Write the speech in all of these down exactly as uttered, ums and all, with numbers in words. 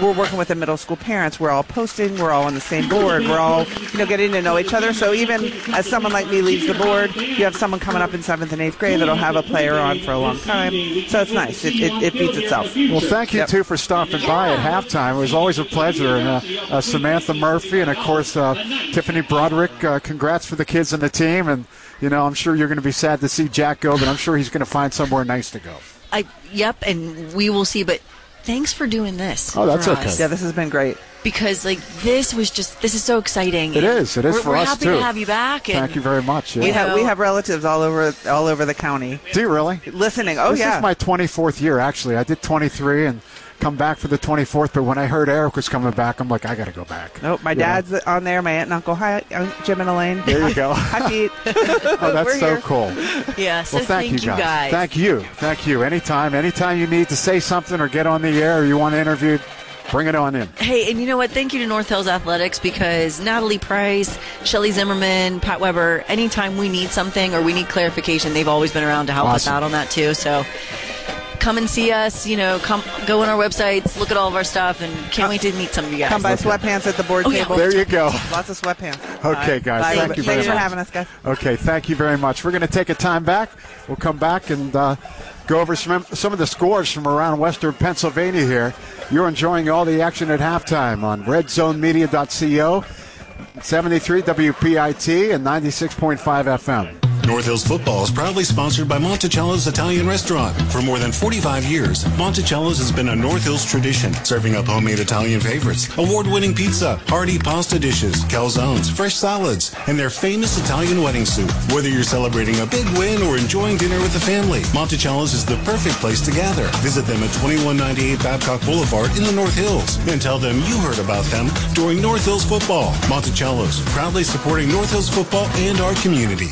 we're working with the middle school parents. We're all posting. We're all on the same board. We're all, you know, getting to know each other. So even as someone like me leaves the board, you have someone coming up in seventh and eighth grade that'll have a player on for a long time. So it's nice. It, it, it feeds itself. Well, thank you, yep. too, for stopping by at halftime. It was always a pleasure. And uh, uh, Samantha Murphy and, of course, uh, Tiffany Broderick, uh, congrats for the kids and the team. And, you know, I'm sure you're going to be sad to see Jack go, but I'm sure he's going to find somewhere nice to go. I Yep, and we will see. But thanks for doing this. Oh, that's for okay. us. Yeah, this has been great. Because, like, this was just, this is so exciting. It is. It is we're, for we're us, happy too. to have you back. And Thank you very much. Yeah. We have know- we have relatives all over all over the county. Do you really? Listening. Oh, this yeah. This is my twenty-fourth year, actually. I did twenty-three and come back for the twenty-fourth, but when I heard Eric was coming back, I'm like, I got to go back. Nope, my You dad's know? on there, my aunt and uncle. Hi, uh, Jim and Elaine. There you go. Hi, Pete. Oh, that's We're so here. cool. Yeah, so Well, thank, thank you guys. guys. Thank you. Thank you. Anytime, anytime you need to say something or get on the air or you want to interview, bring it on in. Hey, and you know what? Thank you to North Hills Athletics, because Natalie Price, Shelly Zimmerman, Pat Weber, anytime we need something or we need clarification, they've always been around to help us Awesome. out on that too. So come and see us, you know, come go on our websites, look at all of our stuff, and can't wait to meet some of you guys. Come by sweatpants at the board Oh, yeah. table. There you go. Lots of sweatpants. Okay, guys. Bye. Thank you very Thanks for much. having us, guys. Okay, thank you very much. We're going to take a time back. We'll come back and uh, go over some, some of the scores from around Western Pennsylvania here. You're enjoying all the action at halftime on red zone media dot co, seventy-three W P I T, and ninety-six point five F M. North Hills Football is proudly sponsored by Monticello's Italian Restaurant. For more than forty-five years, Monticello's has been a North Hills tradition, serving up homemade Italian favorites, award-winning pizza, hearty pasta dishes, calzones, fresh salads, and their famous Italian wedding soup. Whether you're celebrating a big win or enjoying dinner with the family, Monticello's is the perfect place to gather. Visit them at twenty-one ninety-eight Babcock Boulevard in the North Hills and tell them you heard about them during North Hills Football. Monticello's, proudly supporting North Hills football and our community.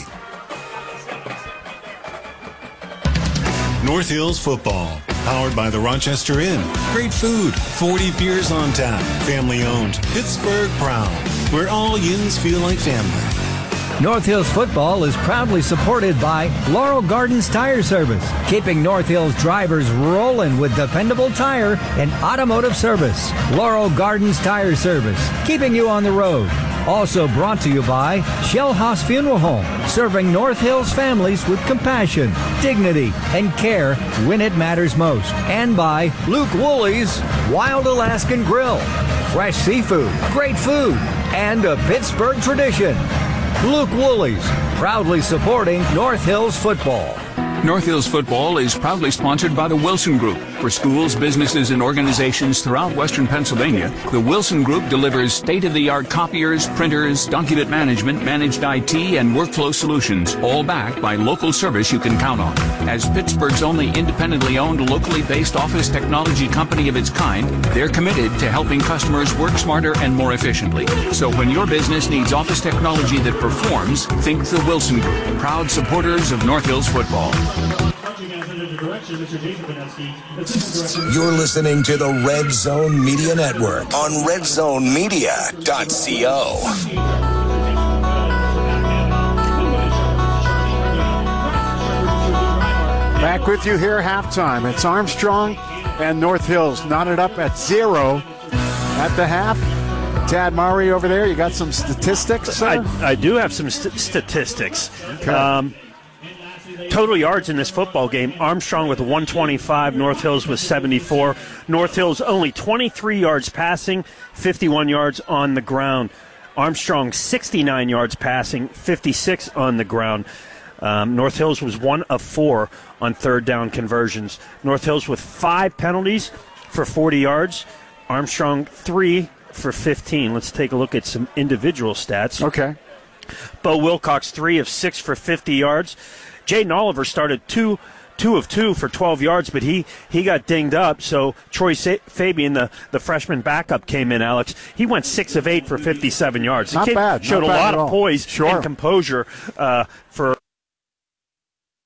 North Hills Football, powered by the Rochester Inn. Great food, forty beers on tap, family owned, Pittsburgh proud, where all yins feel like family. North Hills Football is proudly supported by Laurel Gardens Tire Service, keeping North Hills drivers rolling with dependable tire and automotive service. Laurel Gardens Tire Service, keeping you on the road. Also brought to you by Shell House Funeral Home, serving North Hills families with compassion, dignity, and care when it matters most. And by Luke Woolley's Wild Alaskan Grill, fresh seafood, great food, and a Pittsburgh tradition. Luke Woolley's, proudly supporting North Hills Football. North Hills Football is proudly sponsored by the Wilson Group. For schools, businesses, and organizations throughout Western Pennsylvania, the Wilson Group delivers state-of-the-art copiers, printers, document management, managed I T, and workflow solutions, all backed by local service you can count on. As Pittsburgh's only independently owned, locally based office technology company of its kind, they're committed to helping customers work smarter and more efficiently. So when your business needs office technology that performs, think the Wilson Group, proud supporters of North Hills Football. You're listening to the Red Zone Media Network on red zone media dot co. Back with you here at halftime. It's Armstrong and North Hills knotted up at zero at the half. Tad Murray over there, you got some statistics, sir? I, I do have some st- statistics. Okay. Um, total yards in this football game, Armstrong with one twenty-five, North Hills with seventy-four. North Hills only twenty-three yards passing, fifty-one yards on the ground. Armstrong sixty-nine yards passing, fifty-six on the ground. Um, North Hills was one of four on third down conversions. North Hills with five penalties for forty yards. Armstrong three for fifteen. Let's take a look at some individual stats. Okay. Bo Wilcox, three of six for fifty yards. Jaden Oliver started two, two of two for twelve yards, but he, he got dinged up. So Troy Sa- Fabian, the, the freshman backup, came in, Alex. He went six of eight for fifty-seven yards. Not the kid bad. Showed Not a bad lot at of all. poise Sure. and composure uh, for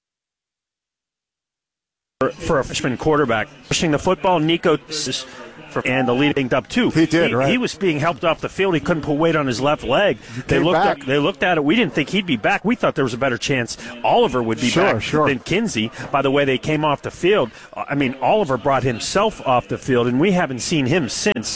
for a freshman quarterback. Pushing the football, Nico for and the leading up too. He did, he, right? He was being helped off the field. He couldn't put weight on his left leg. They looked back. at, they looked at it. We didn't think he'd be back. We thought there was a better chance Oliver would be Sure, back sure. than Kinsey. By the way they came off the field, I mean Oliver brought himself off the field, and we haven't seen him since.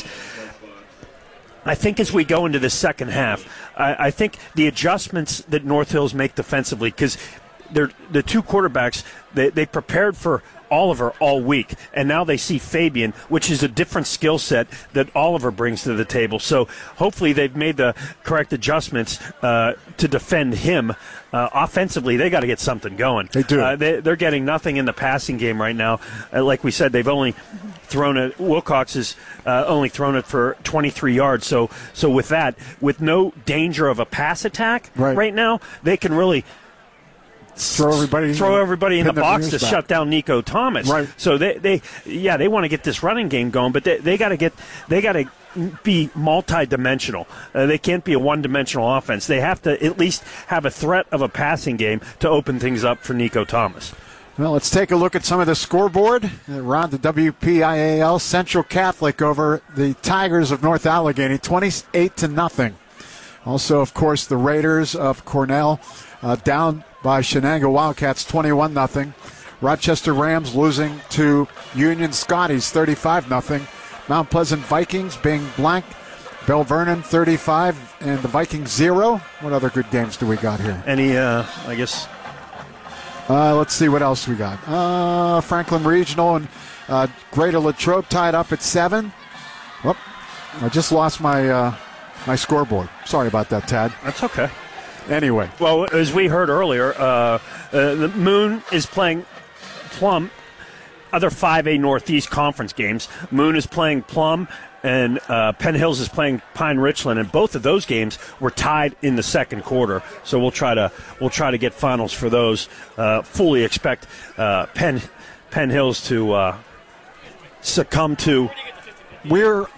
I think as we go into the second half, I, I think the adjustments that North Hills make defensively, because they're the two quarterbacks, they, they prepared for Oliver all week, and now they see Fabian, which is a different skill set that Oliver brings to the table. So hopefully they've made the correct adjustments uh, to defend him. Uh, offensively, they got to get something going. They do. Uh, they, they're getting nothing in the passing game right now. Uh, like we said, they've only thrown it. Wilcox has uh, only thrown it for twenty-three yards. So, so with that, with no danger of a pass attack right, right now, they can really throw everybody throw everybody in the pin box to ears back. shut down Nico Thomas. Right. So they, they yeah, they want to get this running game going, but they, they got to get they got to be multi-dimensional. Uh, they can't be a one-dimensional offense. They have to at least have a threat of a passing game to open things up for Nico Thomas. Well, let's take a look at some of the scoreboard around the W P I A L. Central Catholic over the Tigers of North Allegheny, twenty-eight to nothing. Also, of course, the Raiders of Cornell uh, down by Shenango Wildcats, twenty-one nothing. Rochester Rams losing to Union Scotties, thirty-five nothing. Mount Pleasant Vikings being blank. Bell Vernon, thirty-five, and the Vikings, zero. What other good games do we got here? Any, uh, I guess... Uh, let's see what else we got. Uh, Franklin Regional and uh, Greater Latrobe tied up at seven. Whoop. I just lost my uh, my scoreboard. Sorry about that, Tad. That's okay. Anyway. Well, as we heard earlier, uh, uh, the Moon is playing Plum, other five A Northeast Conference games. Moon is playing Plum, and uh, Penn Hills is playing Pine Richland, and both of those games were tied in the second quarter. So we'll try to we'll try to get finals for those. Uh, fully expect uh, Penn Penn Hills to uh, succumb to. We're.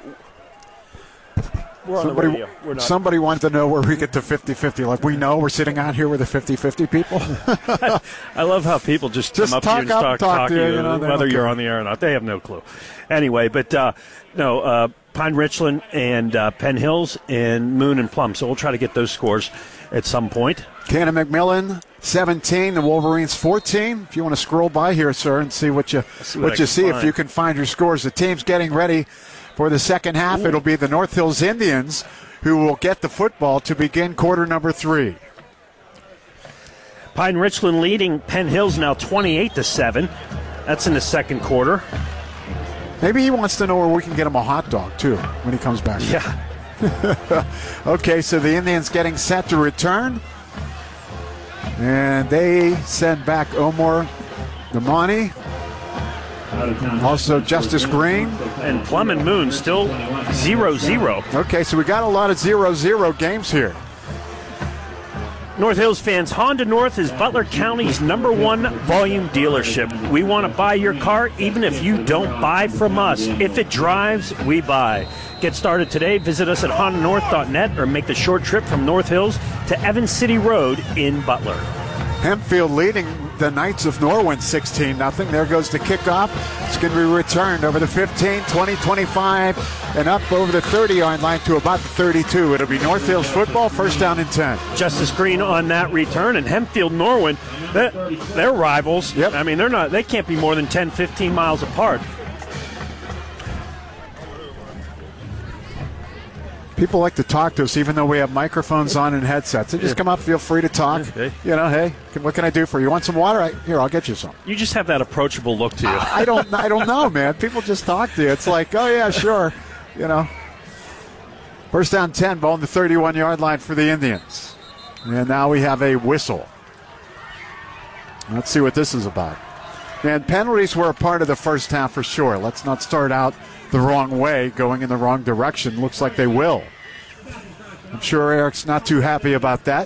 We're on somebody, the radio. We're not. somebody wanted to know where we get to fifty-fifty. Like, we know we're sitting out here with the fifty-fifty people. I love how people just, Just come up talk to you and up, talk, talk talk to to you, you, you know, they whether don't you're care. on the air or not. They have no clue. Anyway, but uh, no, uh, Pine Richland and uh, Penn Hills and Moon and Plum. So we'll try to get those scores at some point. Cannon McMillan, seventeen. The Wolverines, fourteen. If you want to scroll by here, sir, and see what you see what, what I you can see, if find. you can find your scores. The team's getting ready for the second half. Ooh. It'll be the North Hills Indians who will get the football to begin quarter number three. Pine Richland leading Penn Hills now twenty-eight to seven. That's in the second quarter. Maybe he wants to know where we can get him a hot dog, too, when he comes back. Yeah. Okay, so the Indians getting set to return. And they send back Omar Damani. Also Justice Green. And Plum and Moon still zero zero. Okay, so we got a lot of zero zero games here. North Hills fans, Honda North is Butler County's number one volume dealership. We want to buy your car even if you don't buy from us. If it drives, we buy. Get started today. Visit us at honda north dot net or make the short trip from North Hills to Evans City Road in Butler. Hempfield leading the Knights of Norwin sixteen nothing. There goes the kickoff. It's going to be returned over the fifteen, twenty, twenty-five, and up over the thirty-yard line to about the thirty-two. It'll be North Hills football, first down and ten. Justice Green on that return, and Hempfield Norwin, they're, they're rivals. Yep. I mean, they're not. They can't be more than ten, fifteen miles apart. People like to talk to us even though we have microphones on and headsets. So just come up, feel free to talk. Okay. You know, hey, what can I do for you? You want some water? I, here, I'll get you some. You just have that approachable look to you. I don't I don't know, man. People just talk to you. It's like, oh, yeah, sure. You know. First down ten, ball on the thirty-one-yard line for the Indians. And now we have a whistle. Let's see what this is about. And penalties were a part of the first half for sure. Let's not start out the wrong way, going in the wrong direction. Looks like they will. I'm sure Eric's not too happy about that.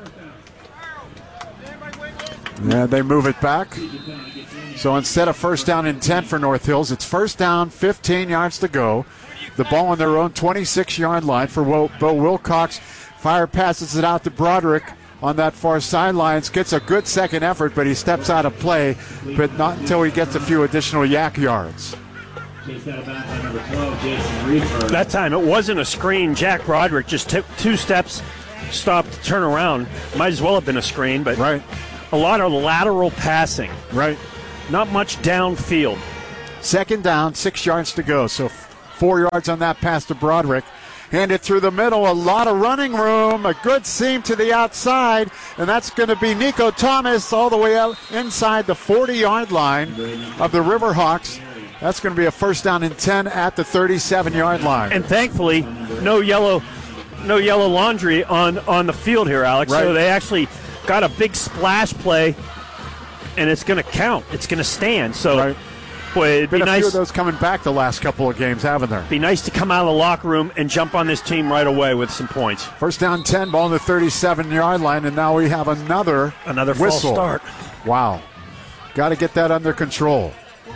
Yeah, they move it back. So instead of first down and ten for North Hills, it's first down, fifteen yards to go. The ball on their own twenty-six-yard line for Will, Bo Wilcox. Fire passes it out to Broderick on that far sideline. Gets a good second effort, but he steps out of play, but not until he gets a few additional yak yards. That time it wasn't a screen. Jack Broderick just took two steps, stopped to turn around. Might as well have been a screen, but right. a lot of lateral passing. Right. Not much downfield. Second down, six yards to go. So four yards on that pass to Broderick. Hand it through the middle, a lot of running room, a good seam to the outside, and that's going to be Nico Thomas all the way out inside the forty-yard line of the Riverhawks. That's going to be a first down and ten at the thirty-seven-yard line. And thankfully, no yellow no yellow laundry on, on the field here, Alex. Right. So they actually got a big splash play, and it's going to count. It's going to stand. So, right. boy, it'd Been be a nice. few of those coming back the last couple of games, haven't there? Be nice to come out of the locker room and jump on this team right away with some points. First down, ten, ball on the thirty-seven-yard line, and now we have another Another whistle. false start. Wow. Got to get that under control.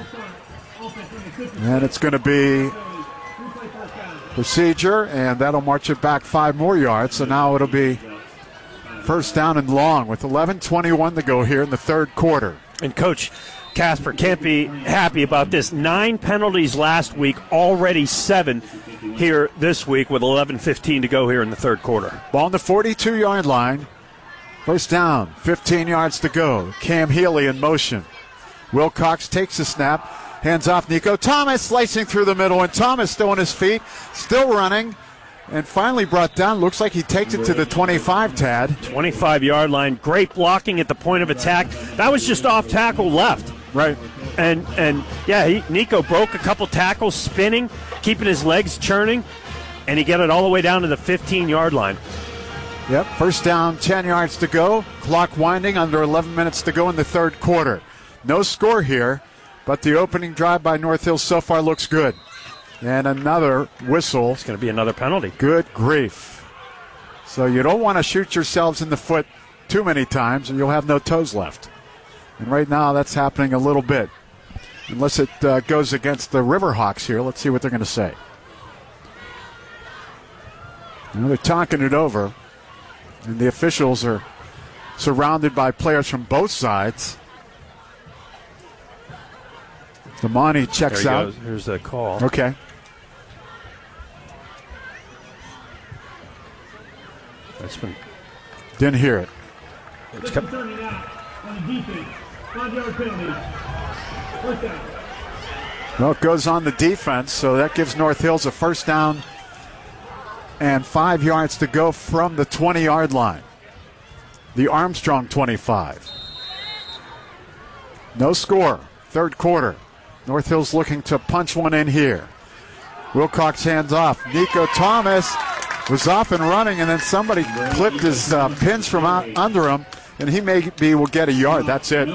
And it's going to be procedure, and that'll march it back five more yards. So now it'll be first down and long with eleven twenty-one to go here in the third quarter. And Coach Casper can't be happy about this. Nine penalties last week, already seven here this week with eleven fifteen to go here in the third quarter. Ball on the forty-two-yard line. First down, fifteen yards to go. Cam Healy in motion. Wilcox takes the snap, hands off Nico Thomas, slicing through the middle, and Thomas still on his feet, still running, and finally brought down. Looks like he takes it to the twenty-five, Tad. twenty-five-yard line. Great blocking at the point of attack. That was just off tackle left. Right. And, and yeah, he, Nico broke a couple tackles, spinning, keeping his legs churning, and he got it all the way down to the fifteen-yard line. Yep, first down, ten yards to go. Clock winding, under eleven minutes to go in the third quarter. No score here, but the opening drive by North Hills so far looks good. And another whistle. It's going to be another penalty. Good grief. So you don't want to shoot yourselves in the foot too many times, or you'll have no toes left. And right now that's happening a little bit. Unless it uh, goes against the Riverhawks here. Let's see what they're going to say. Now they're talking it over. And the officials are surrounded by players from both sides. Damani checks there he out. Goes. Here's the call. Okay. That's been. Didn't hear it. It's come- Well, it goes on the defense, so that gives North Hills a first down and five yards to go from the twenty-yard line. The Armstrong twenty-five. No score. Third quarter. North Hills looking to punch one in here. Wilcox hands off. Nico Thomas was off and running, and then somebody clipped his uh, pins from out under him, and he maybe will get a yard. That's it.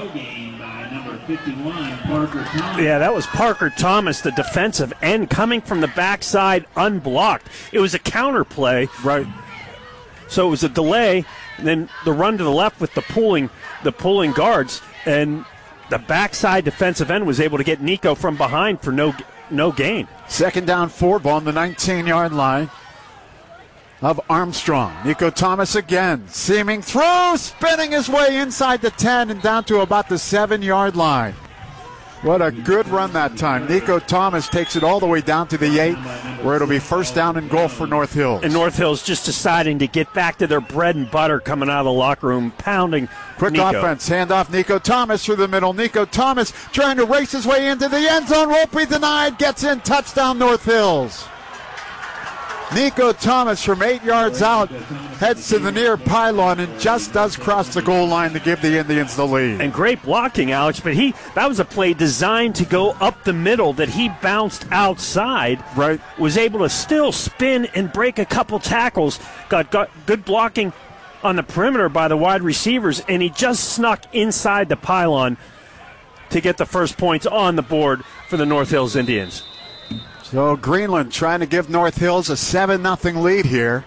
Yeah, that was Parker Thomas, the defensive end, coming from the backside unblocked. It was a counter play. Right. So it was a delay, and then the run to the left with the pulling, the pulling guards, and the backside defensive end was able to get Nico from behind for no no gain. Second down, four, ball on the nineteen-yard line of Armstrong. Nico Thomas again, seaming through, spinning his way inside the ten and down to about the seven-yard line. What a good run that time. Nico Thomas takes it all the way down to the eight, where it'll be first down and goal for North Hills. And North Hills just deciding to get back to their bread and butter coming out of the locker room, pounding Quick Nico. offense, handoff Nico Thomas through the middle. Nico Thomas trying to race his way into the end zone, won't be denied, gets in, touchdown North Hills. Nico Thomas from eight yards out heads to the near pylon and just does cross the goal line to give the Indians the lead. And great blocking, Alex, but he that was a play designed to go up the middle that he bounced outside. Right. Was able to still spin and break a couple tackles. Got, got good blocking on the perimeter by the wide receivers, and he just snuck inside the pylon to get the first points on the board for the North Hills Indians. So Greenland trying to give North Hills a seven nothing lead here.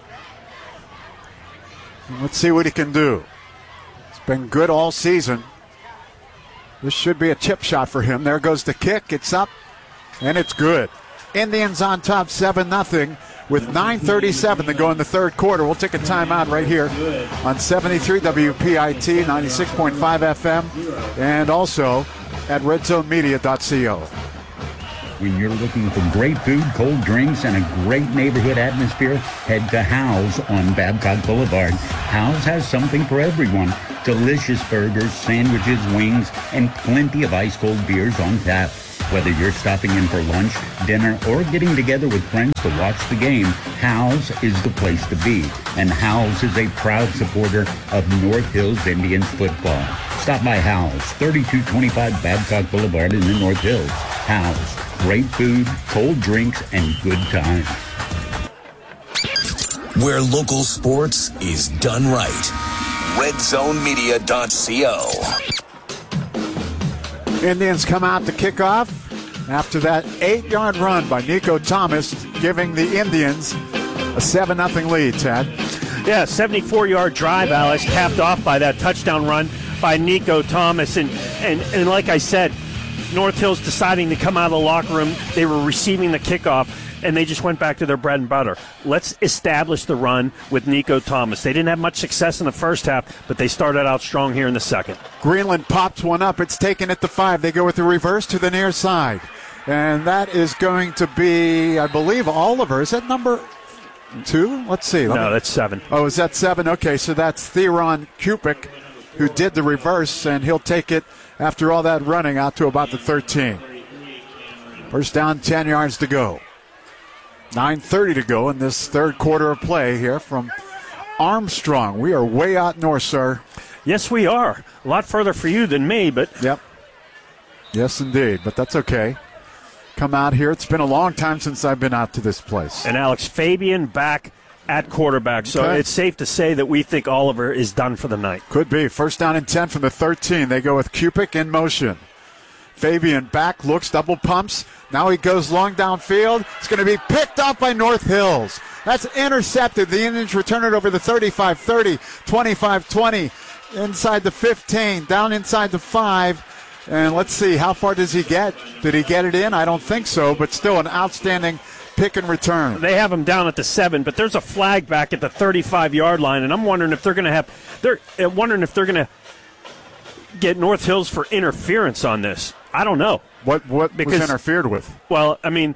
Let's see what he can do. It's been good all season. This should be a chip shot for him. There goes the kick. It's up, and it's good. Indians on top seven nothing with nine thirty-seven to go in the third quarter. We'll take a timeout right here on seventy-three W P I T, ninety-six point five F M, and also at red zone media dot co. When you're looking for great food, cold drinks, and a great neighborhood atmosphere, head to Hal's on Babcock Boulevard. Hal's has something for everyone. Delicious burgers, sandwiches, wings, and plenty of ice-cold beers on tap. Whether you're stopping in for lunch, dinner, or getting together with friends to watch the game, Hal's is the place to be. And Hal's is a proud supporter of North Hills Indians football. Stop by Hal's, thirty-two twenty-five Babcock Boulevard in the North Hills. Hal's, great food, cold drinks, and good times. Where local sports is done right. red zone media dot co. Indians come out to kick off after that eight-yard run by Nico Thomas, giving the Indians a seven nothing lead, Ted. Yeah, seventy-four-yard drive, Alex, capped off by that touchdown run by Nico Thomas. And, and, and like I said, North Hills deciding to come out of the locker room. They were receiving the kickoff, and they just went back to their bread and butter. Let's establish the run with Nico Thomas. They didn't have much success in the first half, but they started out strong here in the second. Greenland pops one up. It's taken at the five. They go with the reverse to the near side. And that is going to be, I believe, Oliver. Is that number two? Let's see. Let no, me... that's seven. Oh, is that seven? Okay, so that's Theron Kupik, who did the reverse, and he'll take it after all that running out to about the thirteen. First down, ten yards to go. nine thirty to go in this third quarter of play here from Armstrong. We are way out north, sir. Yes, we are. A lot further for you than me, but... Yep. Yes, indeed, but that's okay. Come out here. It's been a long time since I've been out to this place. And Alex Fabian back at quarterback, so okay. It's safe to say that we think Oliver is done for the night. Could be. First down and ten from the thirteen. They go with Kupik in motion. Fabian back, looks, double pumps. Now he goes long downfield. It's going to be picked up by North Hills. That's intercepted. The Indians return it over the thirty-five thirty, twenty-five twenty, inside the fifteen, down inside the five. And let's see, how far does he get? Did he get it in? I don't think so, but still an outstanding pick and return. They have him down at the seven, but there's a flag back at the thirty-five-yard line, and I'm wondering if they're going to have they're uh, wondering if they're going to get North Hills for interference on this. I don't know. What what because, was interfered with? Well, I mean,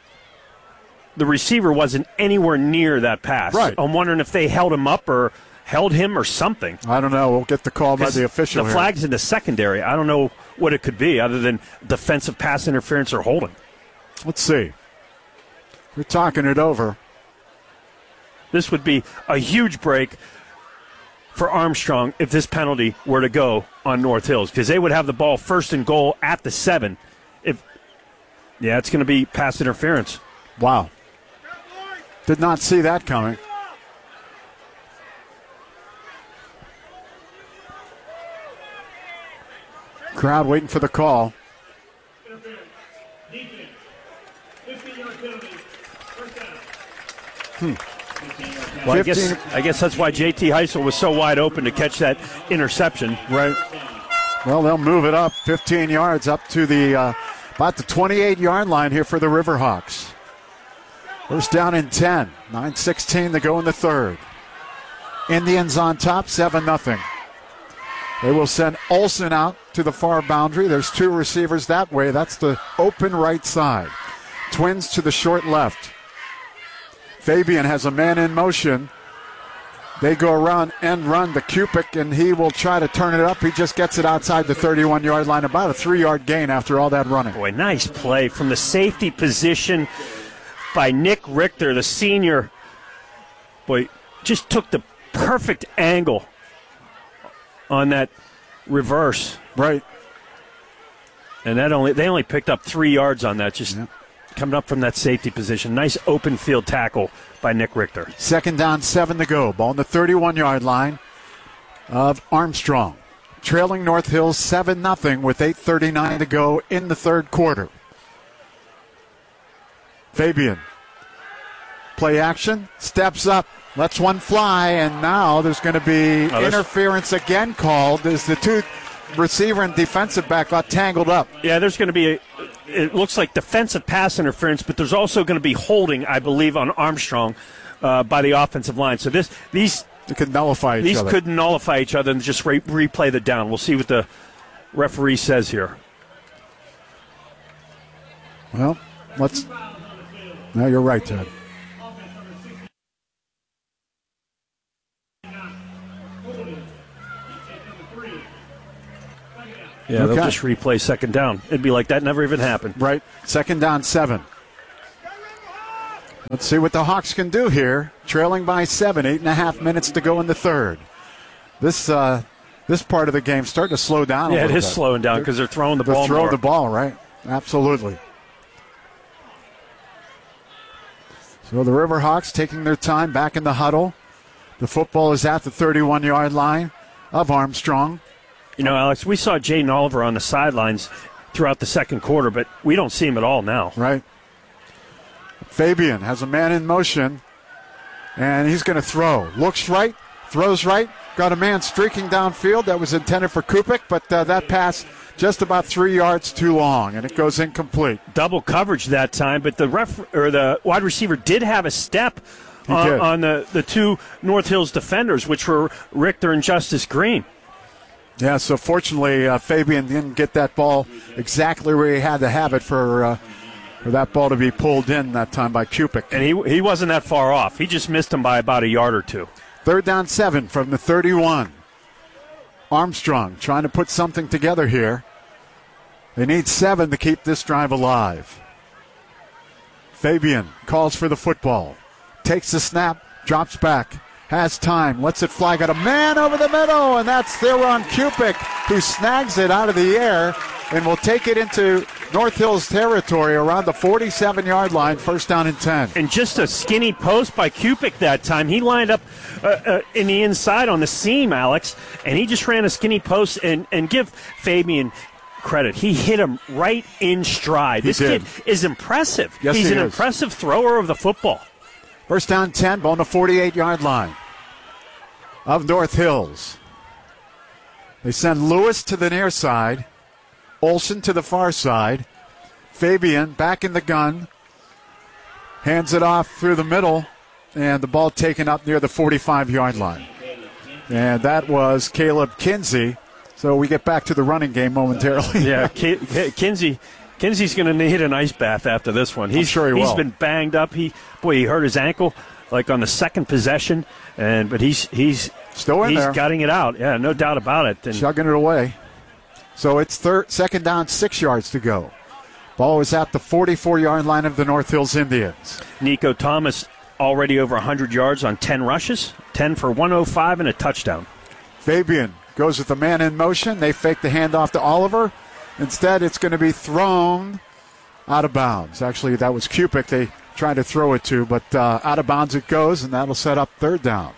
the receiver wasn't anywhere near that pass. Right. I'm wondering if they held him up or held him or something. I don't know. We'll get the call by the official The here. flag's in the secondary. I don't know what it could be other than defensive pass interference or holding. Let's see. We're talking it over. This would be a huge break for Armstrong if this penalty were to go on North Hills, because they would have the ball first and goal at the seven. If yeah, it's going to be pass interference. Wow. Did not see that coming. Crowd waiting for the call. Hmm. Well, I guess, I guess that's why J T Heisel was so wide open to catch that interception. Right. Well, they'll move it up fifteen yards up to the uh, about the twenty-eight-yard line here for the Riverhawks. First down and ten. nine sixteen to go in the third. Indians on top, seven nothing. They will send Olsen out to the far boundary. There's two receivers that way. That's the open right side. Twins to the short left. Fabian has a man in motion. They go around and run the Kupik, and he will try to turn it up. He just gets it outside the thirty-one-yard line, about a three-yard gain after all that running. Boy, nice play from the safety position by Nick Richter, the senior. Boy, just took the perfect angle on that reverse. Right. And that only they only picked up three yards on that, just yep. coming up from that safety position. Nice open field tackle by Nick Richter. Second down, seven to go. Ball on the thirty-one-yard line of Armstrong. Trailing North Hills seven nothing with eight thirty-nine to go in the third quarter. Fabian. Play action. Steps up. Lets one fly, and now there's going to be oh, interference again called as the two receiver and defensive back got tangled up. Yeah, there's going to be a, it looks like defensive pass interference, but there's also going to be holding, I believe, on Armstrong uh, by the offensive line. So this these they could nullify each these other. could nullify each other and just re- replay the down. We'll see what the referee says here. Well, let's. No, you're right, Ted. Yeah, okay. they'll just replay second down. It'd be like that never even happened. Right. Second down, seven. Let's see what the Hawks can do here. Trailing by seven, eight and a half minutes to go in the third. This uh, this part of the game starting to slow down. Yeah, a it little is bit. slowing down because they're throwing the they're ball throwing more. the ball, right? Absolutely. So the Riverhawks taking their time back in the huddle. The football is at the thirty-one-yard line of Armstrong. You know, Alex, we saw Jaden Oliver on the sidelines throughout the second quarter, but we don't see him at all now. Right. Fabian has a man in motion, and he's going to throw. Looks right, throws right, got a man streaking downfield that was intended for Kupik, but uh, that pass just about three yards too long, and it goes incomplete. Double coverage that time, but the ref or the wide receiver did have a step on, on the, the two North Hills defenders, which were Richter and Justice Green. Yeah, so fortunately, uh, Fabian didn't get that ball exactly where he had to have it for uh, for that ball to be pulled in that time by Kupik. And he he wasn't that far off. He just missed him by about a yard or two. Third down seven from the thirty-one. Armstrong trying to put something together here. They need seven to keep this drive alive. Fabian calls for the football. Takes the snap, drops back. Has time, lets it fly, got a man over the middle, and that's Theron Kupik, who snags it out of the air and will take it into North Hills territory around the forty-seven-yard line, first down and ten. And just a skinny post by Kupik that time. He lined up uh, uh, in the inside on the seam, Alex, and he just ran a skinny post, and, and give Fabian credit. He hit him right in stride. He this did. kid is impressive. Yes, He's he an is. impressive thrower of the football. First down ten, ball on the forty-eight-yard line of North Hills. They send Lewis to the near side, Olsen to the far side, Fabian back in the gun, hands it off through the middle, and the ball taken up near the forty-five-yard line. And that was Caleb Kinsey. So we get back to the running game momentarily. Yeah, K- K- Kinsey. Kinsey's going to need an ice bath after this one. He's I'm sure he He's will. been banged up. He boy, he hurt his ankle like on the second possession, and but he's he's still in he's there. gutting it out. Yeah, no doubt about it. And Chugging it away. So it's third, second down, six yards to go. Ball is at the forty-four-yard line of the North Hills Indians. Nico Thomas already over one hundred yards on ten rushes, ten for one oh five and a touchdown. Fabian goes with the man in motion. They fake the handoff to Oliver. Instead, it's going to be thrown out of bounds. Actually, that was Kupik they tried to throw it to, but uh, out of bounds it goes, and that'll set up third down.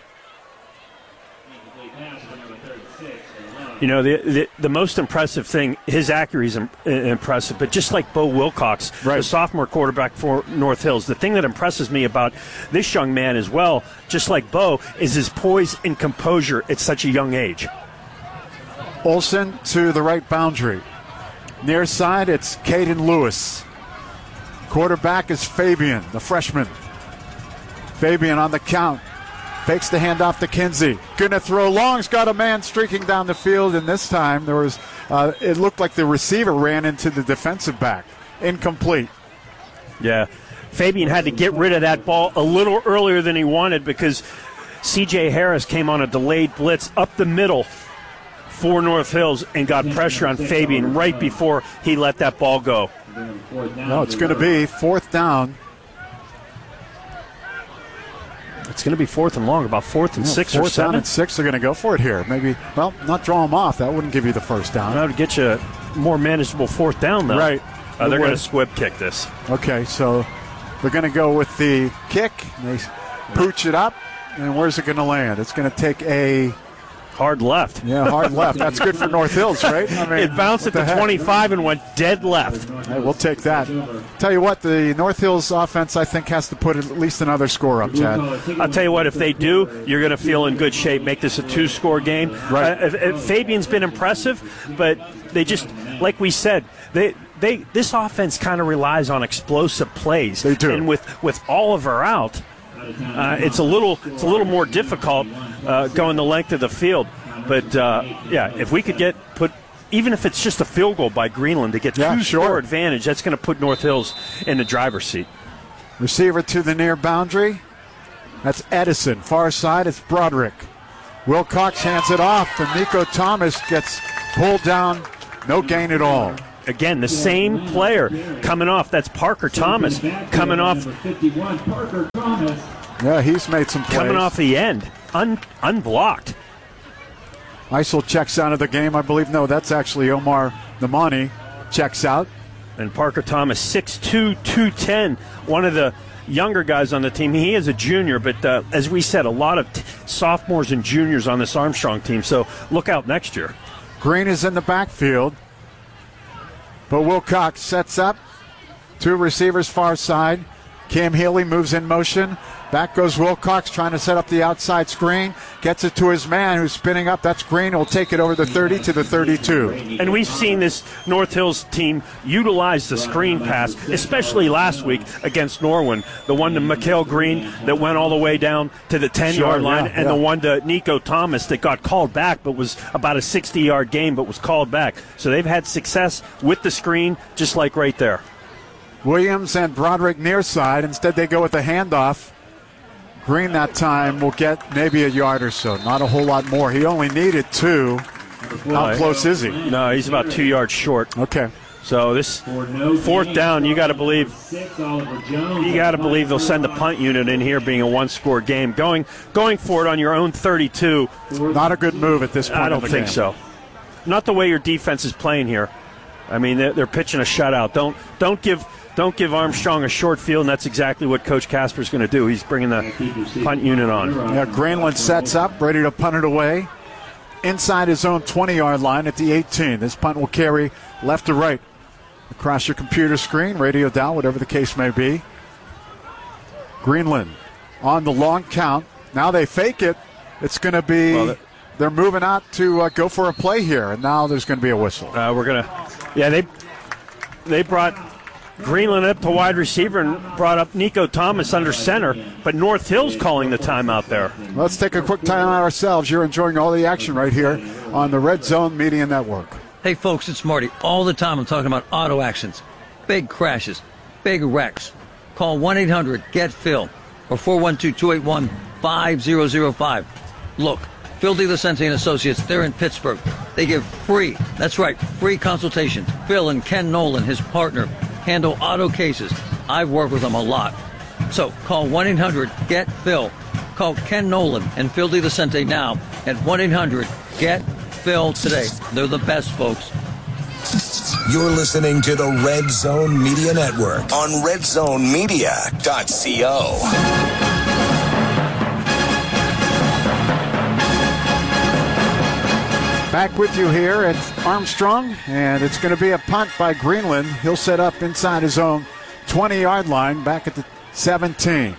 You know, the, the the most impressive thing, his accuracy is impressive, but just like Bo Wilcox, Right. the sophomore quarterback for North Hills, the thing that impresses me about this young man as well, just like Bo, is his poise and composure at such a young age. Olsen to the right boundary. Near side, it's Caden Lewis. Quarterback is Fabian, the freshman. Fabian on the count. Fakes the handoff to Kinsey. Gonna throw long. He's got a man streaking down the field, and this time there was. Uh, it looked like the receiver ran into the defensive back. Incomplete. Yeah, Fabian had to get rid of that ball a little earlier than he wanted because C J Harris came on a delayed blitz up the middle for North Hills and got pressure on Fabian right before he let that ball go. No, it's going to be fourth down. It's going to be fourth and long, about fourth and Yeah, six fourth or seven. down and six. They're going to go for it here. Maybe, well, not draw them off. That wouldn't give you the first down. That would get you a more manageable fourth down, though. Right. Uh, they're It going would. to squib kick this. Okay, so they're going to go with the kick. They pooch it up, and where's it going to land? It's going to take a hard left. Yeah, hard left. That's good for North Hills, right? I mean, it bounced at what the, heck? twenty-five and went dead left. Hey, we'll take that. Tell you what, the North Hills offense, I think, has to put at least another score up, Chad. I'll tell you what, if they do, you're going to feel in good shape. Make this a two-score game. Right. Uh, if, if Fabian's been impressive, but they just, like we said, they they this offense kind of relies on explosive plays. They do. And with, with Oliver out, uh, it's a little it's a little more difficult uh, going the length of the field. But uh, yeah, if we could get put even if it's just a field goal by Greenland to get Yeah, two sure. score advantage, that's going to put North Hills in the driver's seat. Receiver to the near boundary. That's Edison. Far side, it's Broderick. Wilcox hands it off, and Nico Thomas gets pulled down. No gain at all. Again, the same player coming off. That's Parker Thomas coming off. Yeah, he's made some plays. Coming off the end, un, unblocked. Isel checks out of the game, I believe. No, that's actually Omar Namani checks out. And Parker Thomas, six two, two ten, one of the younger guys on the team. He is a junior, but uh, as we said, a lot of t- sophomores and juniors on this Armstrong team, so look out next year. Green is in the backfield, but Wilcox sets up. Two receivers far side. Cam Healy moves in motion. Back goes Wilcox trying to set up the outside screen. Gets it to his man who's spinning up. That's Green. He'll take it over the thirty to the thirty-two. And we've seen this North Hills team utilize the screen pass, especially last week against Norwin. The one to Mikhail Green that went all the way down to the ten-yard Sure, line, yeah, and yeah. the one to Nico Thomas that got called back but was about a sixty-yard game but was called back. So they've had success with the screen, just like right there. Williams and Broderick near side. Instead, they go with the handoff. Green that time will get maybe a yard or so. Not a whole lot more. He only needed two. How close is he? No, he's about two yards short. Okay. So this fourth down, you got to believe, you got to believe they'll send the punt unit in here, being a one-score game. Going, going for it on your own thirty-two. Not a good move at this point. I don't of the think game. so. Not the way your defense is playing here. I mean, they're, they're pitching a shutout. Don't, don't give. Don't give Armstrong a short field, and that's exactly what Coach Casper's going to do. He's bringing the punt unit on. Yeah, Greenland sets up, ready to punt it away. Inside his own twenty-yard line at the eighteen. This punt will carry left to right across your computer screen, radio dial, whatever the case may be. Greenland on the long count. Now they fake it. It's going to be, Well, they're moving out to uh, go for a play here, and now there's going to be a whistle. Uh, we're going to, yeah, they they brought Greenland up to wide receiver and brought up Nico Thomas under center, but North Hills calling the timeout there. Let's take a quick time out ourselves. You're enjoying all the action right here on the Red Zone Media Network. Hey folks, it's Marty. All the time I'm talking about auto accidents, big crashes, big wrecks. Call one eight hundred get Phil or four one two, two eight one, five zero zero five. Look, Phil DiLucente and Associates, they're in Pittsburgh. They give free, that's right, free consultations. Phil and Ken Nolan, his partner, handle auto cases. I've worked with them a lot. So call one eight hundred get Phil. Call Ken Nolan and Phil DiLucente now at one eight hundred get Phil today. They're the best, folks. You're listening to the Red Zone Media Network on red zone media dot co. Back with you here at Armstrong, and it's going to be a punt by Greenland. He'll set up inside his own twenty-yard line back at the seventeen.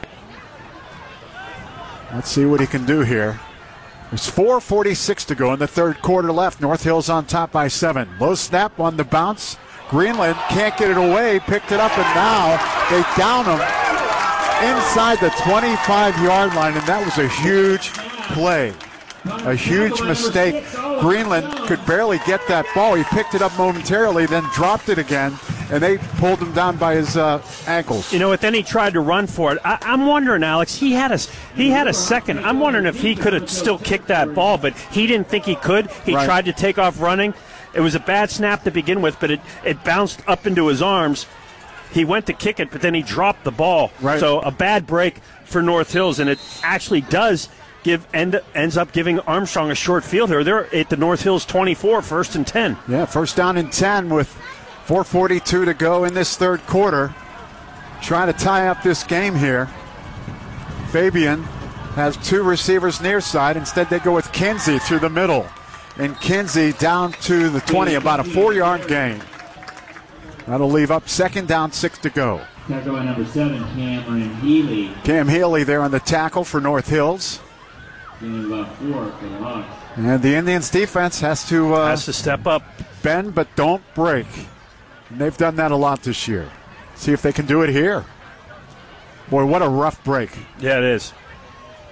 Let's see what he can do here. There's four forty-six to go in the third quarter left. North Hills on top by seven. Low snap on the bounce. Greenland can't get it away. Picked it up, and now they down him inside the twenty-five-yard line, and that was a huge play. A huge mistake. Greenland could barely get that ball. He picked it up momentarily, then dropped it again, and they pulled him down by his uh, ankles. You know what? Then he tried to run for it. I, I'm wondering, Alex. He had a he had a second. I'm wondering if he could have still kicked that ball, but he didn't think he could. He Right. tried to take off running. It was a bad snap to begin with, but it, it bounced up into his arms. He went to kick it, but then he dropped the ball. Right. So a bad break for North Hills, and it actually does give end ends up giving Armstrong a short field here. They're at the North Hills twenty-four, first and ten. Yeah, first down and ten with four forty-two to go in this third quarter. Trying to tie up this game here. Fabian has two receivers near side. Instead, they go with Kinsey through the middle. And Kinsey down to the twenty, about a four-yard gain. That'll leave up second down, six to go. Tackle by number seven, Cameron Healy. Cam Healy there on the tackle for North Hills. Gain about four for the Hawks. And the Indians defense has to uh, Has to step up. bend but don't break. And they've done that a lot this year. See if they can do it here. Boy, what a rough break. Yeah, it is.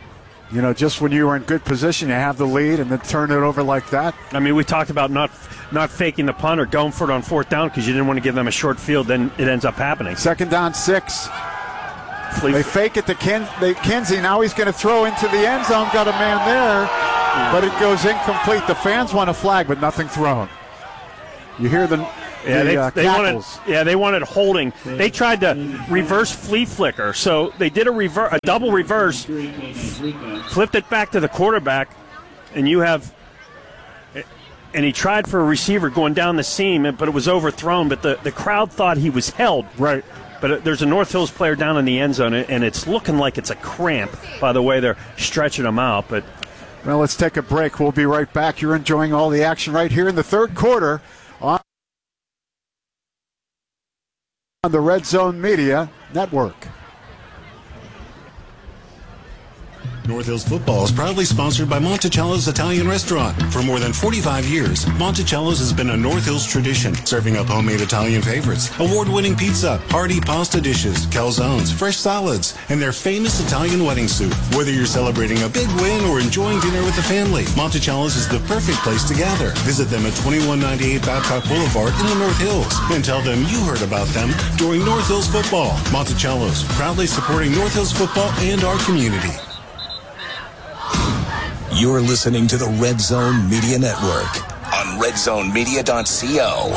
You know, just when you were in good position, you have the lead, and then turn it over like that. I mean, we talked about not not faking the punt or going for it on fourth down because you didn't want to give them a short field. Then it ends up happening. Second down, six. Fleet. They fake it to Ken, they, Kinsey. Now he's going to throw into the end zone. Got a man there, but it goes incomplete. The fans want a flag, but nothing thrown. You hear the, yeah, the they, uh, they wanted, yeah, they wanted holding. They tried to reverse flea flicker, so they did a rever- a double reverse, flipped it back to the quarterback, and you have. And he tried for a receiver going down the seam, but it was overthrown. But the, the crowd thought he was held. Right. But there's a North Hills player down in the end zone, and it's looking like it's a cramp by the way they're stretching him out. But well, let's take a break. We'll be right back. You're enjoying all the action right here in the third quarter on the Red Zone Media Network. North Hills Football is proudly sponsored by Monticello's Italian Restaurant. For more than forty-five years, Monticello's has been a North Hills tradition, serving up homemade Italian favorites, award-winning pizza, hearty pasta dishes, calzones, fresh salads, and their famous Italian wedding soup. Whether you're celebrating a big win or enjoying dinner with the family, Monticello's is the perfect place to gather. Visit them at twenty-one ninety-eight Babcock Boulevard in the North Hills and tell them you heard about them during North Hills Football. Monticello's, proudly supporting North Hills football and our community. You're listening to the Red Zone Media Network on red zone media dot co.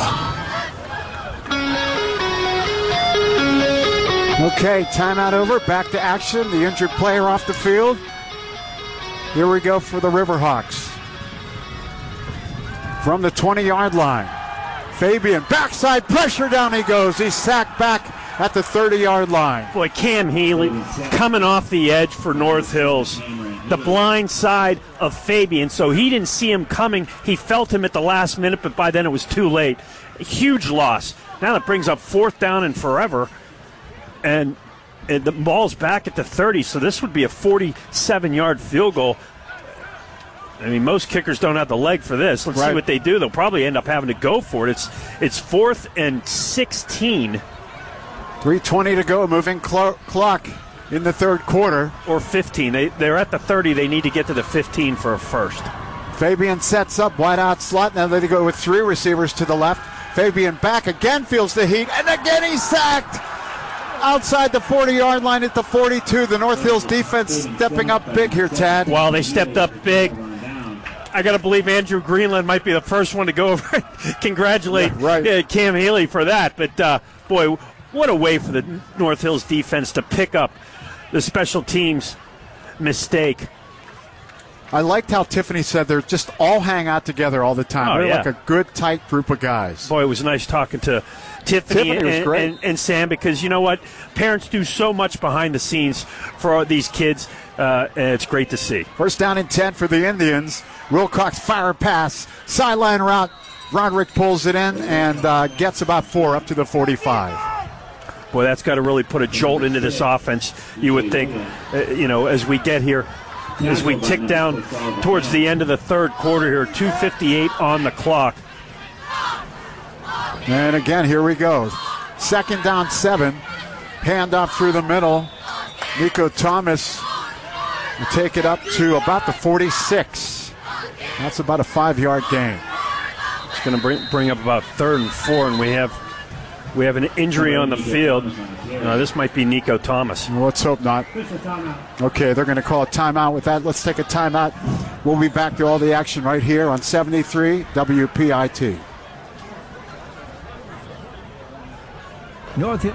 Okay, timeout over. Back to action. The injured player off the field. Here we go for the Riverhawks. From the twenty-yard line, Fabian, backside pressure, down he goes. He's sacked back at the thirty-yard line. Boy, Cam Healy coming off the edge for North Hills. The blind side of Fabian, so he didn't see him coming. He felt him at the last minute, but by then it was too late. A huge loss. Now that brings up fourth down and forever. And, and the ball's back at the thirty, so this would be a forty-seven-yard field goal. I mean, most kickers don't have the leg for this. Let's right. see what they do. They'll probably end up having to go for it. It's it's fourth and sixteen. three twenty to go, moving cl- clock in the third quarter. Or fifteen. They, they're at the thirty. They need to get to the fifteen for a first. Fabian sets up, wide out slot. Now they go with three receivers to the left. Fabian back again, feels the heat, and again he's sacked. Outside the forty-yard line at the forty-two. The North Hills defense stepping up big here, Tad. Well, they stepped up big. I got to believe Andrew Greenland might be the first one to go over and congratulate yeah, right. uh, Cam Healy for that. But, uh, boy, what a way for the North Hills defense to pick up the special teams mistake. I liked how Tiffany said they're just all hang out together all the time. Oh, they're yeah. like a good, tight group of guys. Boy, it was nice talking to Tiffany, Tiffany was and, great. and, and Sam, because you know what? Parents do so much behind the scenes for all these kids, uh, and it's great to see. First down and ten for the Indians. Wilcox fire pass, sideline route. Roderick pulls it in and uh, gets about four up to the forty-five. Boy, that's got to really put a jolt into this offense, you would think, uh, you know, as we get here. As we tick down towards the end of the third quarter here, two fifty-eight on the clock. And again, here we go. Second down, seven. Handoff through the middle. Nico Thomas will take it up to about the forty-six. That's about a five-yard gain. It's going to bring, bring up about third and four, and we have we have an injury on the field. Uh, this might be Nico Thomas. Well, let's hope not. Okay, they're going to call a timeout with that. Let's take a timeout. We'll be back to all the action right here on seventy-three W P I T. North,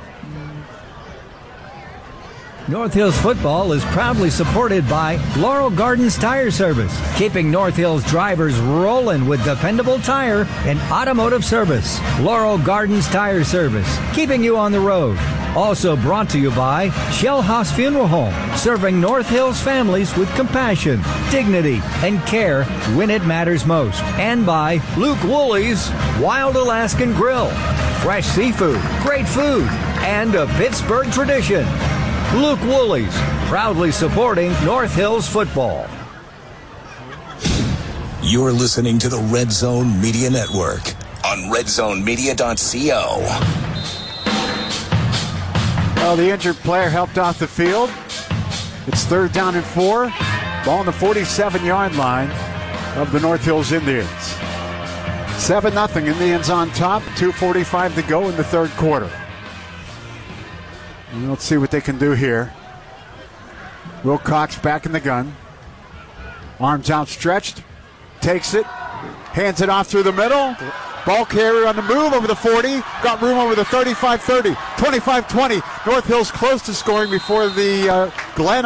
North Hills football is proudly supported by Laurel Gardens Tire Service, keeping North Hills drivers rolling with dependable tire and automotive service. Laurel Gardens Tire Service, keeping you on the road. Also brought to you by Shell House Funeral Home, serving North Hills families with compassion, dignity, and care when it matters most. And by Luke Woolley's Wild Alaskan Grill, fresh seafood, great food, and a Pittsburgh tradition. Luke Woolley's, proudly supporting North Hills football. You're listening to the Red Zone Media Network on red zone media dot co. Well, the injured player helped off the field. It's third down and four. Ball on the forty-seven-yard line of the North Hills Indians. seven nothing, Indians on top. two forty-five to go in the third quarter. And let's see what they can do here. Will Cox back in the gun. Arms outstretched. Takes it. Hands it off through the middle. Ball carrier on the move over the forty. Got room over the thirty-five thirty. twenty-five twenty. North Hills close to scoring before the uh, Glen